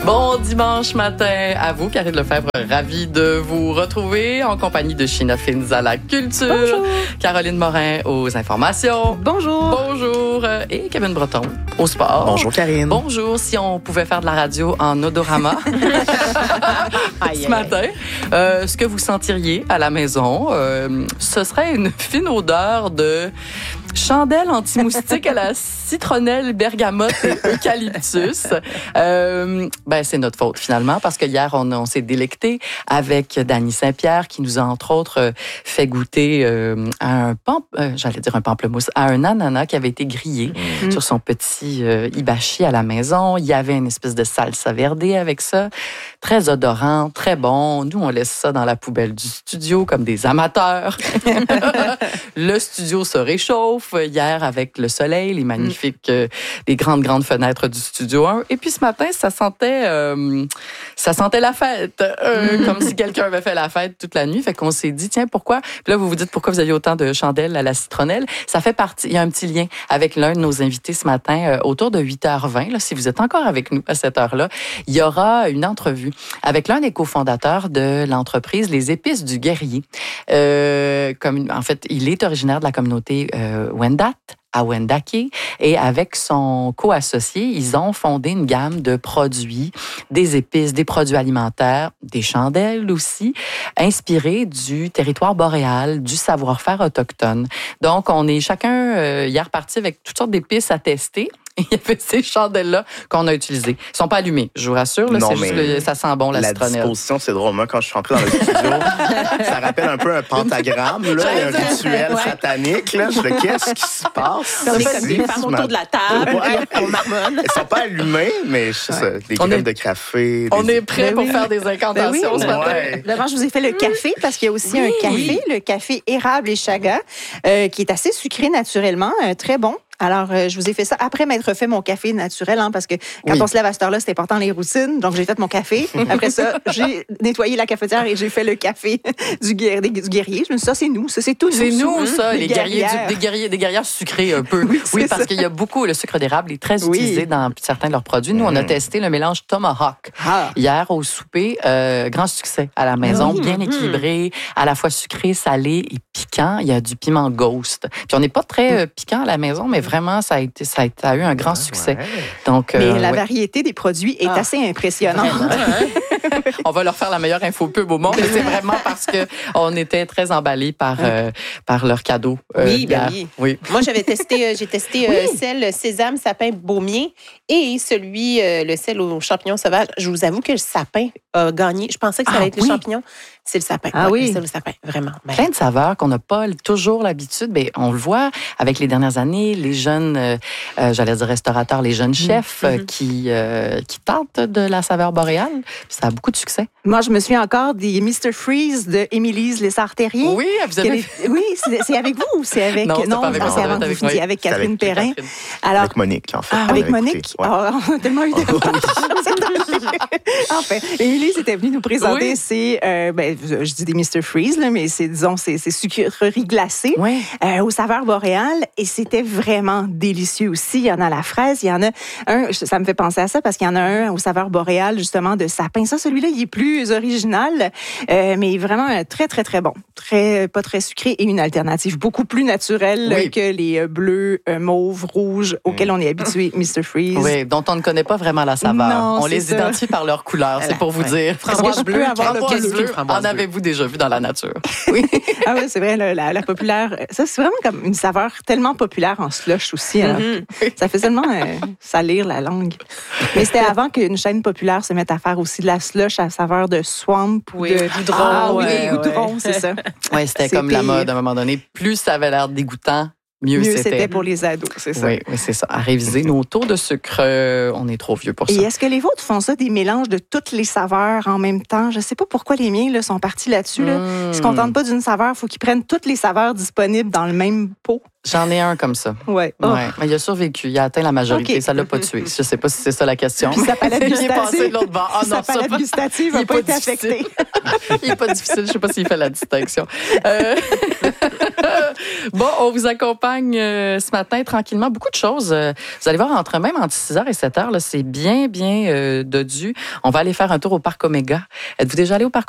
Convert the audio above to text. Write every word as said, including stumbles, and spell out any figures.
Bon dimanche matin à vous, Karine Lefebvre, ravie de vous retrouver en compagnie de Sheena Fins à la culture, Bonjour. Caroline Morin aux informations. Bonjour. Bonjour. Et Kevin Breton au sport. Bonjour Karine. Bonjour, si on pouvait faire de la radio en odorama ce matin, euh, ce que vous sentiriez à la maison, euh, ce serait une fine odeur de chandelle anti-moustique à la citronnelle, bergamote et eucalyptus. Euh, ben, c'est notre faute, finalement, parce que hier, on, on s'est délecté avec Dany Saint-Pierre, qui nous a, entre autres, fait goûter euh, à un pamp, euh, j'allais dire un pamplemousse, à un ananas qui avait été grillé mmh. sur son petit euh, hibachi à la maison. Il y avait une espèce de salsa verde avec ça. Très odorant, très bon. Nous, on laisse ça dans la poubelle du studio comme des amateurs. Le studio se réchauffe hier avec le soleil, les magnifiques, euh, les grandes, grandes fenêtres du studio un. Et puis ce matin, ça sentait, euh, ça sentait la fête, euh, mm. comme si quelqu'un avait fait la fête toute la nuit. Fait qu'on s'est dit, tiens, pourquoi? Puis là, vous vous dites pourquoi vous aviez autant de chandelles à la citronnelle. Ça fait partie, il y a un petit lien avec l'un de nos invités ce matin, euh, autour de huit heures vingt. Là, si vous êtes encore avec nous à cette heure-là, il y aura une entrevue avec l'un des cofondateurs de l'entreprise Les Épices du Guerrier. Euh, comme, en fait, il est originaire de la communauté euh, Wendat, à Wendake, et avec son co-associé, ils ont fondé une gamme de produits, des épices, des produits alimentaires, des chandelles aussi, inspirés du territoire boréal, du savoir-faire autochtone. Donc, on est chacun euh, hier parti avec toutes sortes d'épices à tester. Il y avait ces chandelles-là qu'on a utilisées. Ils ne sont pas allumées, je vous rassure. Là, non, c'est juste que ça sent bon, la, la citronnelle. La disposition, c'est drôle. Moi, quand je suis rentré dans le studio, ça rappelle un peu un pentagramme, là, un rituel ouais. satanique. Là. Je me dis, qu'est-ce qui se passe? On est comme des femmes autour de la table, ouais. on marmonne. Elles ne sont pas allumées, mais je sais, ouais. des graines est, de café. On des... est prêts ben pour oui. faire des incantations ben oui. ce matin. Ouais. D'abord, je vous ai fait le café, parce qu'il y a aussi oui. un café, le café érable et chaga, euh, qui est assez sucré naturellement, euh, très bon. Alors, euh, je vous ai fait ça après m'être fait mon café naturel, hein, parce que quand oui. on se lève à cette heure-là, c'est important les routines. Donc, j'ai fait mon café. Après ça, j'ai nettoyé la cafetière et j'ai fait le café du, guer- du guerrier. Je me suis dit, ça, c'est nous. Ça, c'est tout. C'est nous, nous ça, les, les guerriers, du, des guerriers, des guerrières sucrées un peu. Oui, oui parce ça. qu'il y a beaucoup, le sucre d'érable est très oui. utilisé dans certains de leurs produits. Nous, mmh. on a testé le mélange Tomahawk ah. hier au souper. Euh, grand succès à la maison, oui. bien mmh. équilibré, à la fois sucré, salé et piquant. Il y a du piment Ghost. Puis on n'est pas très euh, piquant à la maison, mais vraiment, ça a été Ça a, ça a eu un grand succès. Ouais. Donc, Mais euh, la ouais. variété des produits est ah. assez impressionnante. On va leur faire la meilleure info pub au monde. Mais c'est vraiment parce que on était très emballés par, euh, par leurs cadeaux. Euh, oui, ben oui. oui. Moi, j'avais testé, j'ai testé oui. euh, sel, sésame, sapin, baumier et celui, euh, le sel aux champignons sauvages. Je vous avoue que le sapin a gagné. Je pensais que ça allait ah, être oui. le champignon. C'est le sapin. Ah ouais, oui. C'est le sapin, vraiment. Ben. Plein de saveurs qu'on n'a pas toujours l'habitude. Ben, on le voit avec les dernières années, les jeunes, euh, euh, j'allais dire restaurateurs, les jeunes chefs mm-hmm. euh, qui, euh, qui tentent de la saveur boréale. Ça a beaucoup de succès. Moi, je me souviens encore des mister Freeze de Émilise Lessard-Terrien. Oui, vous avez... Avait... Oui, c'est, c'est avec vous ou c'est avec... Non, c'est non, pas avec non, moi. c'est avant que vous finissiez, oui. avec Catherine avec Perrin. Catherine. Alors, avec Monique, en fait. Ah, avec Monique? Ouais. Oh, on a tellement eu de... Enfin, Émilie était venue nous présenter oui. ses... Euh, ben, je dis des mister Freeze, là, mais c'est, disons, c'est, c'est sucreries glacées oui. euh, aux saveurs boréales. Et c'était vraiment délicieux aussi. Il y en a à la fraise, il y en a un... Ça me fait penser à ça parce qu'il y en a un aux saveurs boréales, justement, de sapin. Ça, celui-là, il est plus original, euh, mais vraiment très, très, très bon. Très, pas très sucré et une alternative beaucoup plus naturelle oui. que les bleus, mauves, rouges auxquels mm. on est habitué, mister Freeze. Oui, dont on ne connaît pas vraiment la saveur. Non, on les ça. identifie par leur couleur, voilà. c'est pour vous ouais. dire. Framboise bleue, framboise bleue, en avez-vous déjà vu dans la nature? Oui. Ah oui, c'est vrai, la, la, la populaire. Ça, c'est vraiment comme une saveur tellement populaire en slush aussi. Alors, mm-hmm. Ça fait seulement euh, salir la langue. Mais c'était avant qu'une chaîne populaire se mette à faire aussi de la slush à saveur de swamp ou oui, de goudron. Ah oui, ouais, goudron, ouais. c'est ça. Oui, c'était c'est comme pire. la mode à un moment donné. Plus ça avait l'air dégoûtant, mieux, mieux c'était. c'était pour les ados, c'est ça. Oui, oui, c'est ça. À réviser nos taux de sucre, euh, on est trop vieux pour ça. Et est-ce que les vôtres font ça, des mélanges de toutes les saveurs en même temps? Je ne sais pas pourquoi les miens là, sont partis là-dessus. Là. Mmh. Ils ne se contentent pas d'une saveur, il faut qu'ils prennent toutes les saveurs disponibles dans le même pot. J'en ai un comme ça. Ouais. Oh. Ouais. Mais il a survécu. Il a atteint la majorité. Okay. Ça l'a pas tué. Je sais pas si c'est ça la question. Puis sa palette gustative. Il est passé de l'autre bord. Ah, non, sa palette ça, gustative n'a pas, pas été affectée. Il est pas difficile. Je sais pas s'il fait la distinction. Euh... bon, on vous accompagne euh, ce matin tranquillement. Beaucoup de choses. Euh, vous allez voir, entre même entre six heures et sept heures, là, c'est bien, bien euh, dodu. On va aller faire un tour au Parc Omega. Êtes-vous déjà allé au Parc